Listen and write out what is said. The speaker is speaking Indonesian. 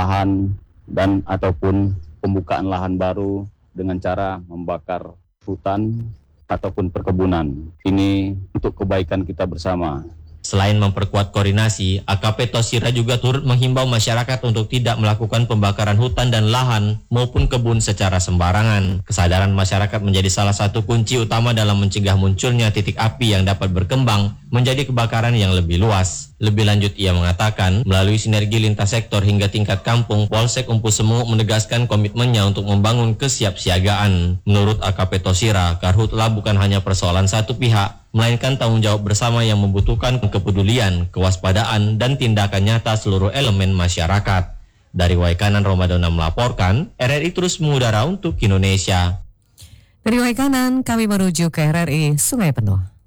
lahan dan ataupun pembukaan lahan baru dengan cara membakar hutan ataupun perkebunan. Ini untuk kebaikan kita bersama. Selain memperkuat koordinasi, AKP Tosira juga turut menghimbau masyarakat untuk tidak melakukan pembakaran hutan dan lahan maupun kebun secara sembarangan. Kesadaran masyarakat menjadi salah satu kunci utama dalam mencegah munculnya titik api yang dapat berkembang menjadi kebakaran yang lebih luas. Lebih lanjut, ia mengatakan, melalui sinergi lintas sektor hingga tingkat kampung, Polsek Empu Semu menegaskan komitmennya untuk membangun kesiapsiagaan. Menurut AKP Tosira, karhutlah bukan hanya persoalan satu pihak, melainkan tanggung jawab bersama yang membutuhkan kepedulian, kewaspadaan, dan tindakan nyata seluruh elemen masyarakat. Dari Waikanan, Ramadan melaporkan, RRI terus mengudara untuk Indonesia. Dari Waikanan, kami menuju ke RRI Sungai Penuh.